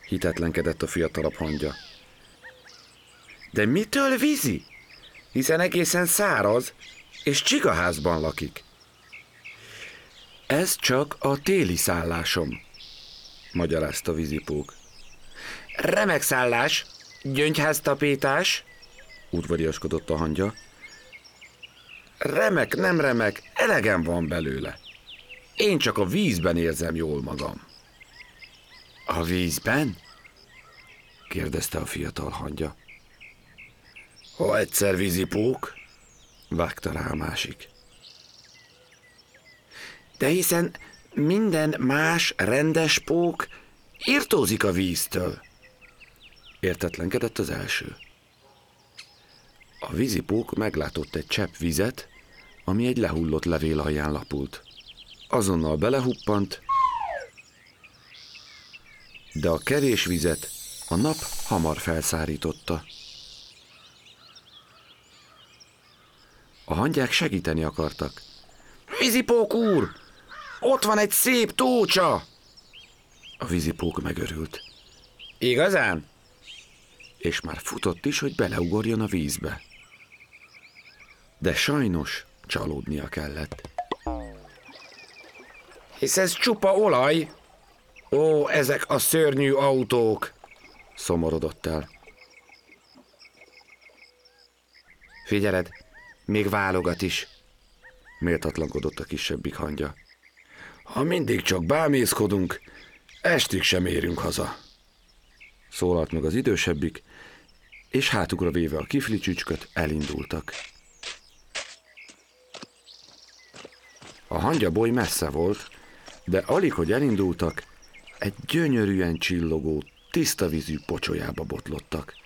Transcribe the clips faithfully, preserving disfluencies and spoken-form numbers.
hitetlenkedett a fiatalabb hangya. De mitől vízi? Hiszen egészen száraz, és csigaházban lakik. Ez csak a téli szállásom, magyarázta Vízipók. Remek szállás, gyöngyháztapétás, udvariaskodott a hangya. Remek, nem remek, elegem van belőle. Én csak a vízben érzem jól magam. A vízben? kérdezte a fiatal hangya. Ha egyszer Vízipók, vágta rá a másik. De hiszen minden más rendes pók irtózik a víztől, értetlenkedett az első. A Vízipók meglátott egy csepp vizet, ami egy lehullott levél alján lapult. Azonnal belehuppant, de a kevés vizet a nap hamar felszárította. A hangyák segíteni akartak. Vízipók úr! Ott van egy szép tócsa! A Vízipók megörült. Igazán? És már futott is, hogy beleugorjon a vízbe. De sajnos csalódnia kellett. Hisz ez csupa olaj. Ó, ezek a szörnyű autók! Szomorodott el. Figyeled, még válogat is, méltatlankodott a kisebbik hangya. Ha mindig csak bámészkodunk, estig sem érünk haza. Szólalt meg az idősebbik, és hátukra véve a kifli csücsköt elindultak. A hangyaboly messze volt, de alig, hogy elindultak, egy gyönyörűen csillogó, tiszta vízű pocsolyába botlottak.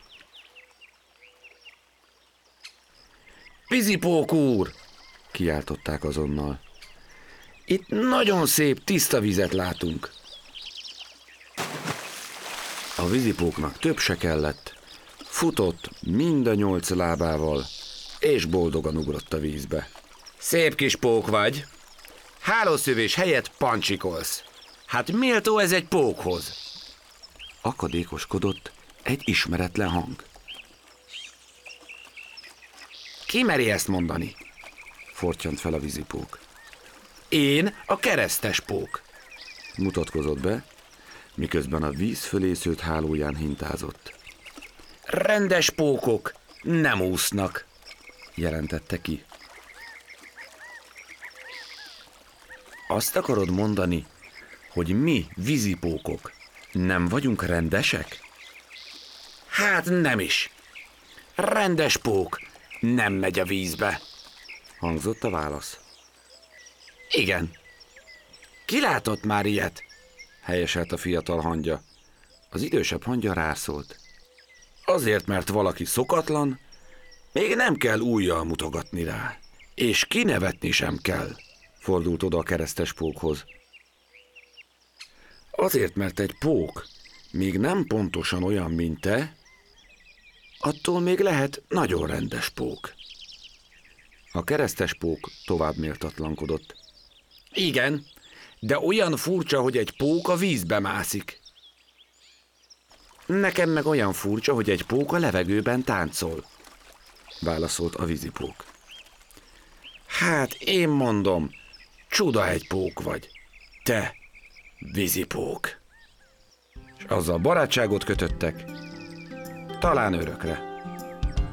Vízipók úr! Kiáltották azonnal. Itt nagyon szép, tiszta vizet látunk. A Vízipóknak több se kellett, futott mind a nyolc lábával, és boldogan ugrott a vízbe. Szép kis pók vagy! Hálószövés helyett pancsikolsz. Hát méltó ez egy pókhoz? Akadékoskodott egy ismeretlen hang. Ki meri ezt mondani? Fortyant fel a Vízipók. Én a keresztes pók, mutatkozott be, miközben a víz fölé szőtt hálóján hintázott. Rendes pókok nem úsznak, jelentette ki. Azt akarod mondani, hogy mi, vízipókok, nem vagyunk rendesek? Hát nem is. Rendes pók nem megy a vízbe, hangzott a válasz. Igen. Ki látott már ilyet? Helyeselt a fiatal hangya. Az idősebb hangya rászólt. Azért, mert valaki szokatlan, még nem kell ujjal mutogatni rá. És kinevetni sem kell, fordult oda a keresztes pókhoz. Azért, mert egy pók még nem pontosan olyan, mint te, attól még lehet nagyon rendes pók. A keresztes pók tovább méltatlankodott. Igen, de olyan furcsa, hogy egy pók a vízbe mászik. Nekem meg olyan furcsa, hogy egy pók a levegőben táncol, válaszolt a Vízipók. Hát én mondom, csuda egy pók vagy, te, Vízipók. És azzal barátságot kötöttek, talán örökre.